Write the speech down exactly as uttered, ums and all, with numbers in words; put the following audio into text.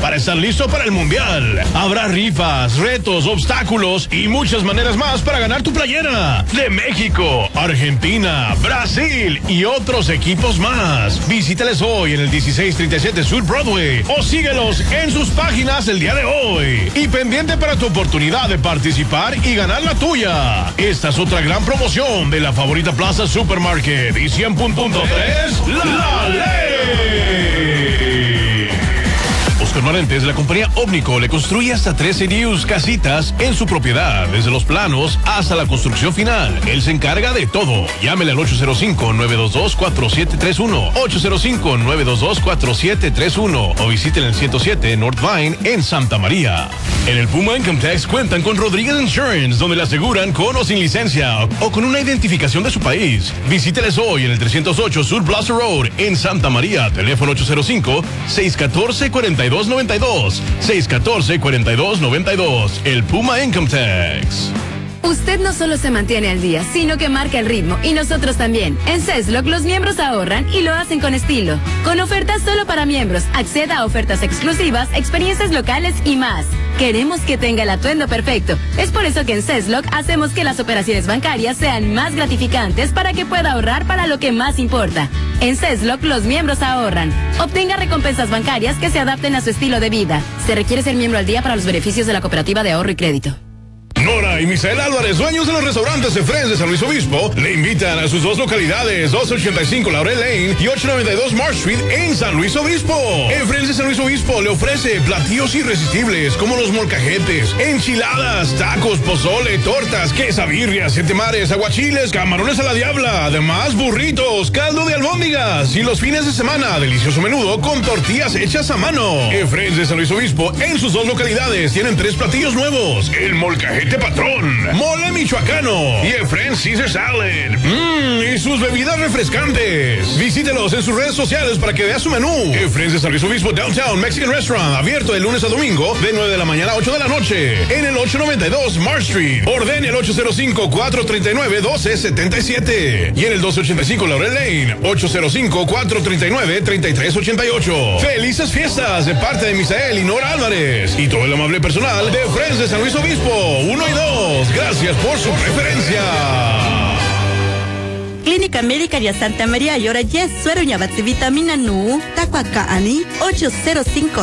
para estar listo para el Mundial. Habrá rifas, retos, obstáculos y muchas maneras más para ganar tu playera. De México, Argentina, Brasil y otros equipos más. Visítales hoy en el dieciséis treinta y siete Sur Broadway o síguelos en sus páginas el día de hoy. Y pendiente para tu oportunidad de participar y ganar la tuya. Esta es otra gran promoción de la favorita Plaza Supermarket y cien punto tres La Ley. Oscar Marentes de la compañía Ómnico le construye hasta trece A D Us, casitas en su propiedad, desde los planos hasta la construcción final. Él se encarga de todo. Llámele al ocho cero cinco, nueve dos dos, cuatro siete tres uno, ocho cero cinco, nueve dos dos, cuatro siete tres uno o visiten el ciento siete North Vine en Santa María. En el Puma Income Tax cuentan con Rodríguez Insurance, donde le aseguran con o sin licencia o con una identificación de su país. Visíteles hoy en el trescientos ocho Sur Plaza Road en Santa María. Teléfono ocho cero cinco, seis uno cuatro, cuatro dos nueve dos, seis uno cuatro, cuatro dos nueve dos. El Puma Income Tax. Usted no solo se mantiene al día, sino que marca el ritmo, y nosotros también. En CESLOC los miembros ahorran y lo hacen con estilo. Con ofertas solo para miembros, acceda a ofertas exclusivas, experiencias locales y más. Queremos que tenga el atuendo perfecto. Es por eso que en CESLOC hacemos que las operaciones bancarias sean más gratificantes para que pueda ahorrar para lo que más importa. En CESLOC los miembros ahorran. Obtenga recompensas bancarias que se adapten a su estilo de vida. Se requiere ser miembro al día para los beneficios de la Cooperativa de Ahorro y Crédito. Nora y Misael Álvarez, dueños de los restaurantes de Friends de San Luis Obispo, le invitan a sus dos localidades, doscientos ochenta y cinco Laurel Lane y ochocientos noventa y dos Marsh Street en San Luis Obispo. En Friends de San Luis Obispo le ofrece platillos irresistibles como los molcajetes, enchiladas, tacos, pozole, tortas, quesabirrias, siete mares, aguachiles, camarones a la diabla, además burritos, caldo de albóndigas y los fines de semana, delicioso menudo con tortillas hechas a mano. En Friends de San Luis Obispo, en sus dos localidades, tienen tres platillos nuevos: el molcajete patrón, mole michoacano y el Friends Caesar Salad. Mmm, y sus bebidas refrescantes. Visítelos en sus redes sociales para que vea su menú. El Friends de San Luis Obispo Downtown Mexican Restaurant, abierto de lunes a domingo de nueve de la mañana a ocho de la noche. En el ochocientos noventa y dos Marsh Street. Ordene el ocho cero cinco, cuatro tres nueve, uno dos siete siete. Y en el doscientos ochenta y cinco Laurel Lane, ocho cero cinco, cuatro tres nueve, tres tres ocho ocho. Felices fiestas de parte de Misael y Nora Álvarez y todo el amable personal de Friends de San Luis Obispo uno y dos. Gracias por su preferencia. Clínica Médica de Santa María y ahora yes, suero y vitamina nu, tacuaca ani, ocho cero cinco.